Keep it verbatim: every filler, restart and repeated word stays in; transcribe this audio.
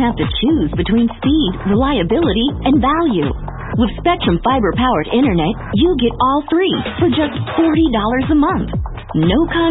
have to choose between speed, reliability, and value. With Spectrum fiber-powered internet, you get all three for just forty dollars a month. No con-